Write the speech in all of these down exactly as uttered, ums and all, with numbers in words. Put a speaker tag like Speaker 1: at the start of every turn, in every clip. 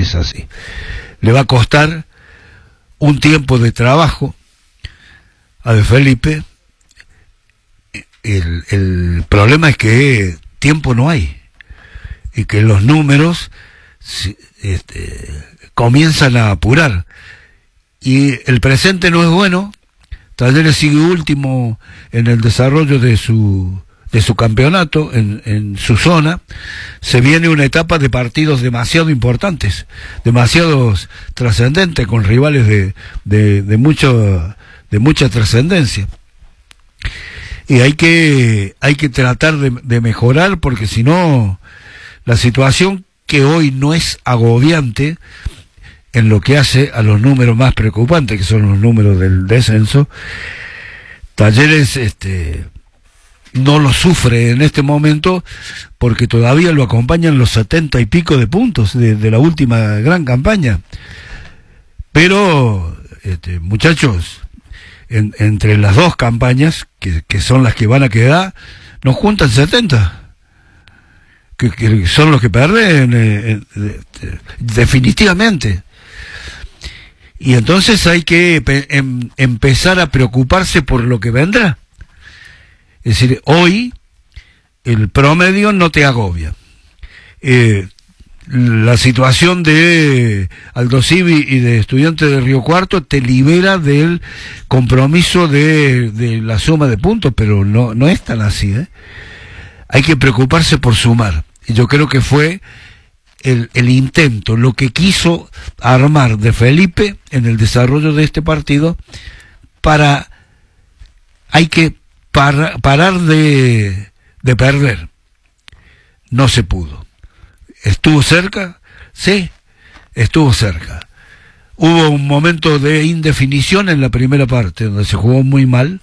Speaker 1: es así. Le va a costar un tiempo de trabajo a De Felipe. El, el problema es que tiempo no hay y que los números este, comienzan a apurar y el presente no es bueno. Talleres sigue último en el desarrollo de su de su campeonato en, en su zona. Se viene una etapa de partidos demasiado importantes, demasiados trascendentes, con rivales de de, de mucho de mucha trascendencia. Y hay que hay que tratar de, de mejorar, porque si no, la situación que hoy no es agobiante en lo que hace a los números más preocupantes, que son los números del descenso, Talleres este no lo sufre en este momento, porque todavía lo acompañan los setenta y pico de puntos de, de la última gran campaña. Pero, este, muchachos, En, entre las dos campañas, que, que son las que van a quedar, nos juntan setenta, que, que son los que pierden eh, eh, definitivamente. Y entonces hay que em, empezar a preocuparse por lo que vendrá. Es decir, hoy el promedio no te agobia. Eh, la situación de Aldo Civi y de Estudiantes de Río Cuarto te libera del compromiso de, de la suma de puntos, pero no, no es tan así, ¿eh? Hay que preocuparse por sumar. Y yo creo que fue el, el intento, lo que quiso armar De Felipe en el desarrollo de este partido, para, hay que par, parar de, de perder. No se pudo. ¿Estuvo cerca? Sí, estuvo cerca. Hubo un momento de indefinición en la primera parte, donde se jugó muy mal.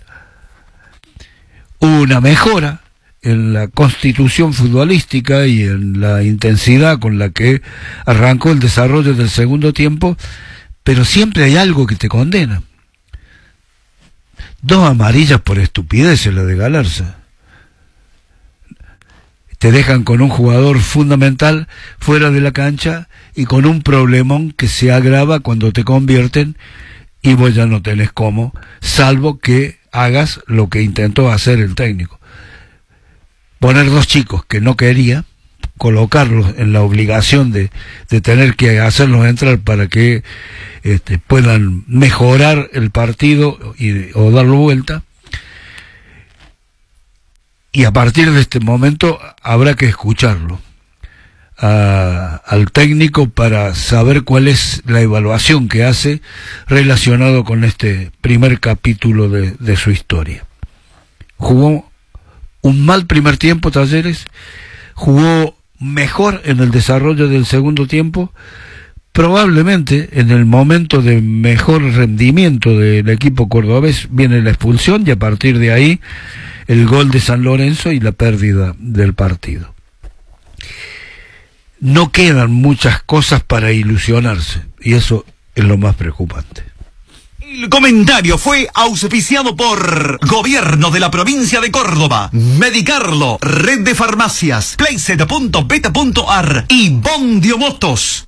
Speaker 1: Hubo una mejora en la constitución futbolística y en la intensidad con la que arrancó el desarrollo del segundo tiempo, pero siempre hay algo que te condena. Dos amarillas por estupidez, la de Galarza. Te dejan con un jugador fundamental fuera de la cancha y con un problemón que se agrava cuando te convierten y vos ya no tenés cómo, salvo que hagas lo que intentó hacer el técnico. Poner dos chicos que no quería, colocarlos en la obligación de, de tener que hacerlos entrar para que este, puedan mejorar el partido y, o darlo vuelta. Y a partir de este momento habrá que escucharlo a, al técnico para saber cuál es la evaluación que hace relacionado con este primer capítulo de, de su historia. Jugó un mal primer tiempo Talleres, jugó mejor en el desarrollo del segundo tiempo, probablemente en el momento de mejor rendimiento del equipo cordobés viene la expulsión y a partir de ahí el gol de San Lorenzo y la pérdida del partido. No quedan muchas cosas para ilusionarse, y eso es lo más preocupante.
Speaker 2: El comentario fue auspiciado por Gobierno de la Provincia de Córdoba, Medicarlo, Red de Farmacias, Playset punto beta punto ar y Bondio Motos.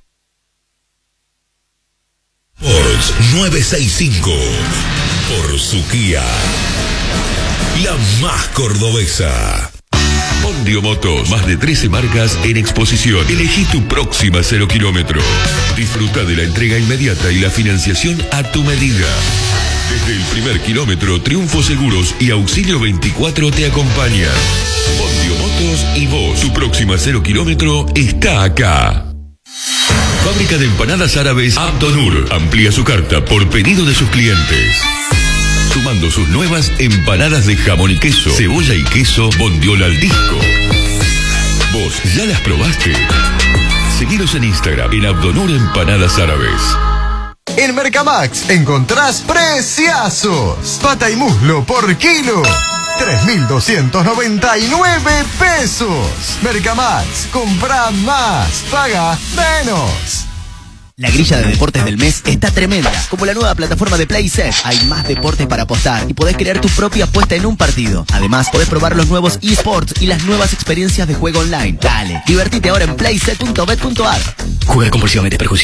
Speaker 3: Porsche novecientos sesenta y cinco, por su Kia, la más cordobesa. Bondio Motos, más de trece marcas en exposición. Elegí tu próxima cero kilómetro. Disfruta de la entrega inmediata y la financiación a tu medida. Desde el primer kilómetro, Triunfo Seguros y Auxilio veinticuatro te acompañan. Bondio Motos y vos. Tu próxima cero kilómetro está acá. Fábrica de empanadas árabes Abdonur amplía su carta por pedido de sus clientes, sumando sus nuevas empanadas de jamón y queso, cebolla y queso, bondiola al disco. ¿Vos ya las probaste? Seguinos en Instagram en Abdonur Empanadas Árabes.
Speaker 4: En Mercamax encontrás preciazos. Pata y muslo por kilo, tres mil doscientos noventa y nueve pesos. Mercamax, compra más, paga menos.
Speaker 5: La grilla de deportes del mes está tremenda, como la nueva plataforma de Playset. Hay más deportes para apostar y podés crear tu propia apuesta en un partido. Además, podés probar los nuevos eSports y las nuevas experiencias de juego online. Dale, divertite ahora en playset punto bet punto ar. Jugar con pulsión, perjuicio.